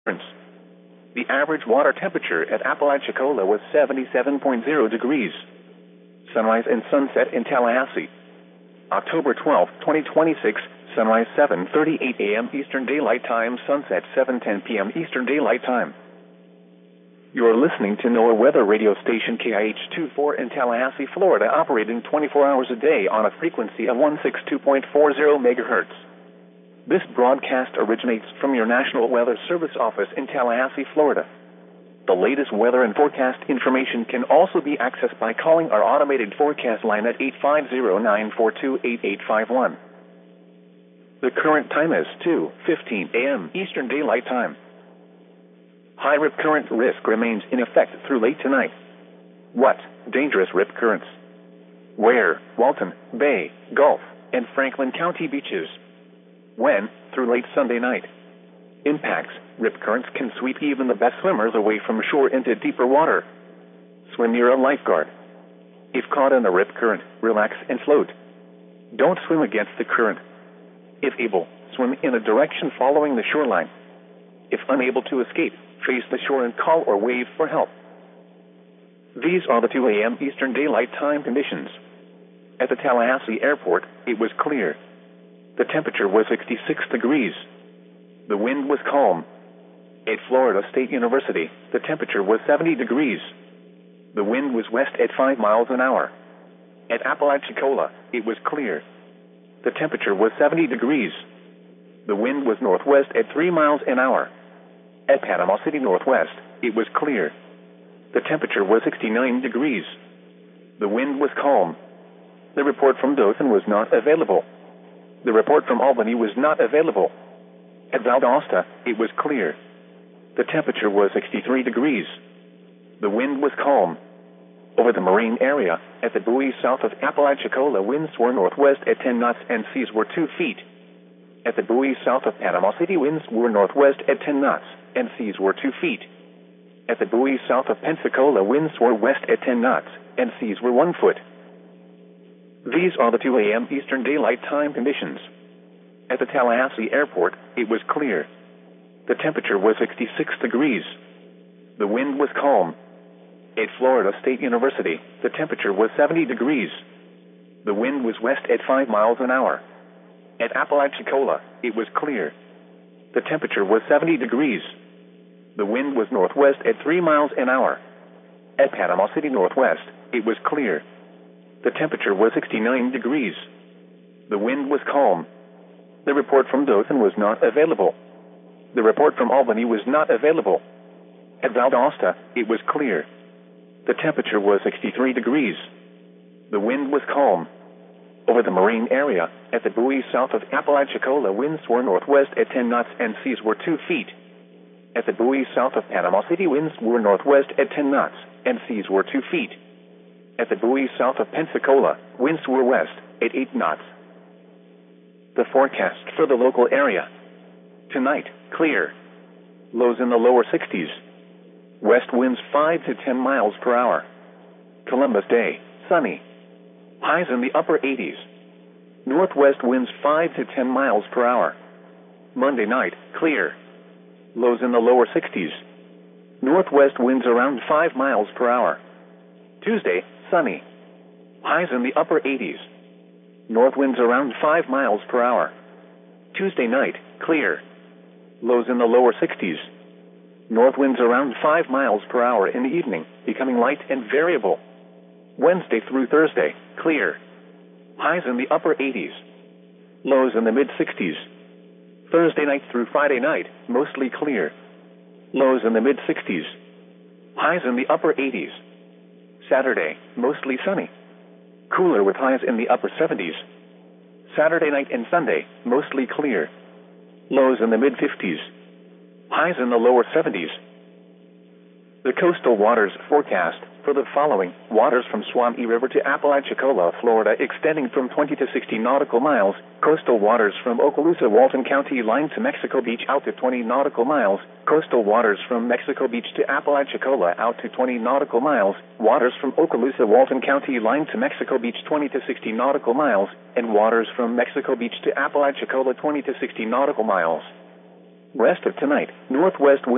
The average water temperature at Apalachicola was 77.0 degrees. Sunrise and sunset in Tallahassee. October 12, 2026, sunrise 7:38 a.m. Eastern Daylight Time, sunset 7:10 p.m. Eastern Daylight Time. You're listening to NOAA weather radio station KIH-24 in Tallahassee, Florida, operating 24 hours a day on a frequency of 162.40 megahertz. This broadcast originates from your National Weather Service office in Tallahassee, Florida. The latest weather and forecast information can also be accessed by calling our automated forecast line at 850-942-8851. The current time is 2:15 a.m. Eastern Daylight Time. High rip current risk remains in effect through late tonight. What? Dangerous rip currents. Where? Walton, Bay, Gulf, and Franklin County beaches. When? Through late Sunday night. Impacts. Rip currents can sweep even the best swimmers away from shore into deeper water. Swim near a lifeguard. If caught in a rip current, relax and float. Don't swim against the current. If able, swim in a direction following the shoreline. If unable to escape, face the shore and call or wave for help. These are the 2 a.m. Eastern Daylight Time conditions. At the Tallahassee Airport, it was clear. The temperature was 66 degrees. The wind was calm. At Florida State University, the temperature was 70 degrees. The wind was west at 5 miles an hour. At Apalachicola, it was clear. The temperature was 70 degrees. The wind was northwest at 3 miles an hour. At Panama City Northwest, it was clear. The temperature was 69 degrees. The wind was calm. The report from Dothan was not available. The report from Albany was not available. At Valdosta, it was clear. The temperature was 63 degrees. The wind was calm. Over the marine area, at the buoy south of Apalachicola, winds were northwest at 10 knots and seas were 2 feet. At the buoy south of Panama City, winds were northwest at 10 knots and seas were 2 feet. At the buoy south of Pensacola, winds were west at 10 knots and seas were 1 foot. These are the 2 a.m. Eastern Daylight Time conditions. At the Tallahassee Airport, it was clear. The temperature was 66 degrees. The wind was calm. At Florida State University, the temperature was 70 degrees. The wind was west at 5 miles an hour. At Apalachicola, it was clear. The temperature was 70 degrees. The wind was northwest at 3 miles an hour. At Panama City Northwest, it was clear. The temperature was 69 degrees. The wind was calm. The report from Dothan was not available. The report from Albany was not available. At Valdosta, it was clear. The temperature was 63 degrees. The wind was calm. Over the marine area, at the buoy south of Apalachicola, winds were northwest at 10 knots and seas were 2 feet. At the buoy south of Panama City, winds were northwest at 10 knots and seas were 2 feet. At the buoy south of Pensacola, winds were west at 8 knots. The forecast for the local area. Tonight, clear. Lows in the lower 60s. West winds 5 to 10 miles per hour. Columbus Day, sunny. Highs in the upper 80s. Northwest winds 5 to 10 miles per hour. Monday night, clear. Lows in the lower 60s. Northwest winds around 5 miles per hour. Tuesday, sunny. Highs in the upper 80s. North winds around 5 miles per hour. Tuesday night, clear. Lows in the lower 60s. North winds around 5 miles per hour in the evening, becoming light and variable. Wednesday through Thursday, clear. Highs in the upper 80s. Lows in the mid-60s. Thursday night through Friday night, mostly clear. Lows in the mid-60s. Highs in the upper 80s. Saturday, mostly sunny. Cooler with highs in the upper 70s. Saturday night and Sunday, mostly clear. Lows in the mid-50s. Highs in the lower 70s. The coastal waters forecast for the following: waters from Swamee River to Apalachicola, Florida, extending from 20 to 60 nautical miles. Coastal waters from Okaloosa, Walton County line to Mexico Beach out to 20 nautical miles. Coastal waters from Mexico Beach to Apalachicola out to 20 nautical miles. Waters from Okaloosa, Walton County line to Mexico Beach 20 to 60 nautical miles. And waters from Mexico Beach to Apalachicola 20 to 60 nautical miles. Rest of tonight, northwest wind